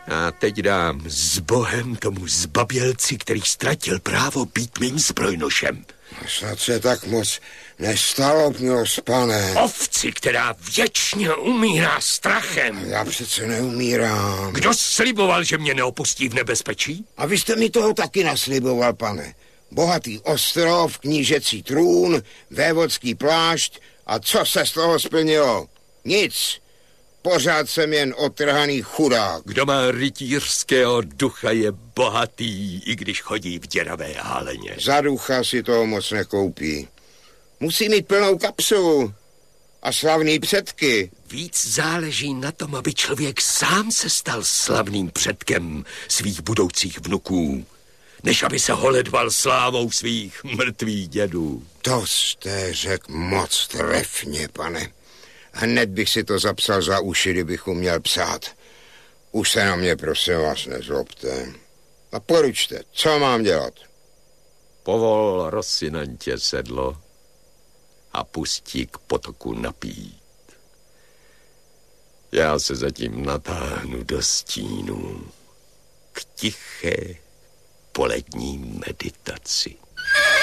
A teď dám s Bohem tomu zbabělci, který ztratil právo být mým zbrojnošem. Snad se tak moc nestalo, milost pane. Ovci, která věčně umírá strachem. Já přece neumírám. Kdo sliboval, že mě neopustí v nebezpečí? A vy jste mi toho taky nasliboval, pane. Bohatý ostrov, knížecí trůn, vévodský plášť a co se z toho splnilo? Nic. Pořád jsem jen otrhaný chudák. Kdo má rytířského ducha, je bohatý, i když chodí v děravé háleně. Za ducha si toho moc nekoupí. Musí mít plnou kapsu a slavný předky. Víc záleží na tom, aby člověk sám se stal slavným předkem svých budoucích vnuků, než aby se holedval slávou svých mrtvých dědů. To jste řekl moc trefně, pane. Hned bych si to zapsal za uši, kdybych uměl psát. Už se na mě, prosím vás, nezlobte. A poručte, co mám dělat? Povol Rocinantě sedlo a pustí k potoku napít. Já se zatím natáhnu do stínu k tiché polední meditaci.